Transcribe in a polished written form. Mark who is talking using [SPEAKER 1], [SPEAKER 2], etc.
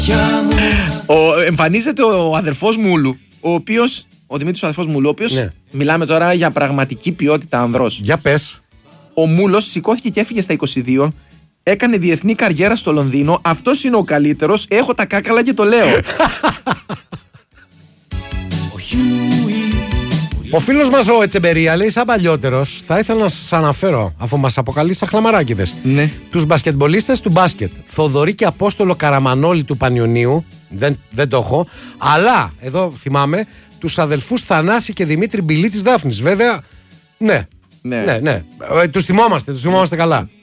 [SPEAKER 1] Εμφανίζεται ο αδερφός Μούλου, ο Δημήτρης ο αδερφός Μούλου, ο οποίος, ναι, μιλάμε τώρα για πραγματική ποιότητα ανδρός.
[SPEAKER 2] Για πες.
[SPEAKER 1] Ο Μούλος σηκώθηκε και έφυγε στα 22, έκανε διεθνή καριέρα στο Λονδίνο. Αυτός είναι ο καλύτερος, έχω τα κάκαλα και το λέω.
[SPEAKER 2] Ο φίλος μας ο Ετσεμπερία λέει, σαν παλιότερος, θα ήθελα να σας αναφέρω, αφού μας αποκαλεί σαν χλαμαράκηδες,
[SPEAKER 1] ναι,
[SPEAKER 2] τους μπασκετμπολίστες του μπάσκετ. Θοδωρή και Απόστολο Καραμανόλη του Πανιωνίου, δεν το έχω, αλλά εδώ θυμάμαι τους αδελφούς Θανάση και Δημήτρη Μπιλή της Δάφνης. Βέβαια, ναι. Τους θυμόμαστε καλά.